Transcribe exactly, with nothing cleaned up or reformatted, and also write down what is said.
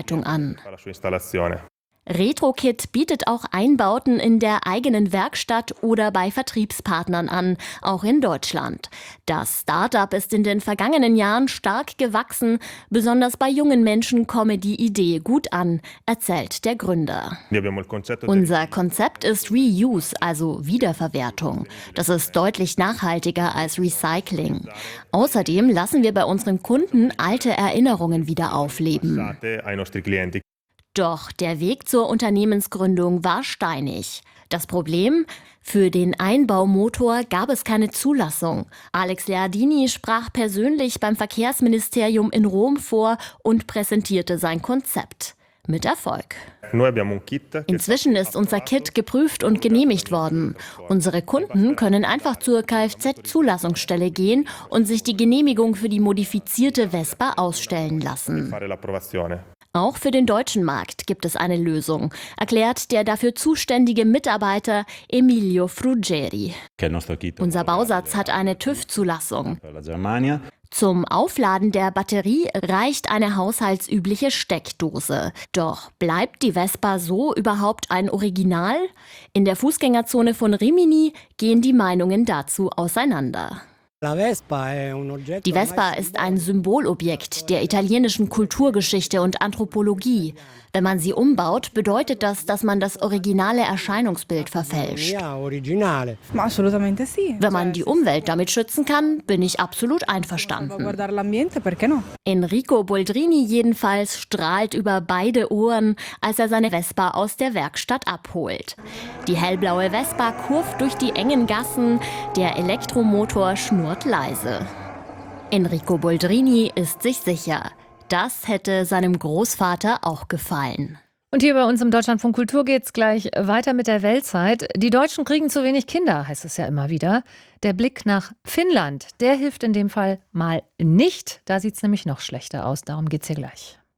Wiederverwertung an. RetroKit bietet auch Einbauten in der eigenen Werkstatt oder bei Vertriebspartnern an, auch in Deutschland. Das Start-up ist in den vergangenen Jahren stark gewachsen. Besonders bei jungen Menschen komme die Idee gut an, erzählt der Gründer. Unser Konzept ist Reuse, also Wiederverwertung. Das ist deutlich nachhaltiger als Recycling. Außerdem lassen wir bei unseren Kunden alte Erinnerungen wieder aufleben. Doch der Weg zur Unternehmensgründung war steinig. Das Problem? Für den Einbaumotor gab es keine Zulassung. Alex Leardini sprach persönlich beim Verkehrsministerium in Rom vor und präsentierte sein Konzept. Mit Erfolg. Inzwischen ist unser Kit geprüft und genehmigt worden. Unsere Kunden können einfach zur Kfz-Zulassungsstelle gehen und sich die Genehmigung für die modifizierte Vespa ausstellen lassen. Auch für den deutschen Markt gibt es eine Lösung, erklärt der dafür zuständige Mitarbeiter Emilio Fruggeri. Unser Bausatz hat eine TÜV-Zulassung. Zum Aufladen der Batterie reicht eine haushaltsübliche Steckdose. Doch bleibt die Vespa so überhaupt ein Original? In der Fußgängerzone von Rimini gehen die Meinungen dazu auseinander. Die Vespa ist ein Symbolobjekt der italienischen Kulturgeschichte und Anthropologie. Wenn man sie umbaut, bedeutet das, dass man das originale Erscheinungsbild verfälscht. Wenn man die Umwelt damit schützen kann, bin ich absolut einverstanden. Enrico Boldrini jedenfalls strahlt über beide Ohren, als er seine Vespa aus der Werkstatt abholt. Die hellblaue Vespa kurvt durch die engen Gassen, der Elektromotor schnurrt leise. Enrico Boldrini ist sich sicher. Das hätte seinem Großvater auch gefallen. Und hier bei uns im Deutschlandfunk Kultur geht's gleich weiter mit der Weltzeit. Die Deutschen kriegen zu wenig Kinder, heißt es ja immer wieder. Der Blick nach Finnland, der hilft in dem Fall mal nicht. Da sieht's nämlich noch schlechter aus. Darum geht's hier gleich.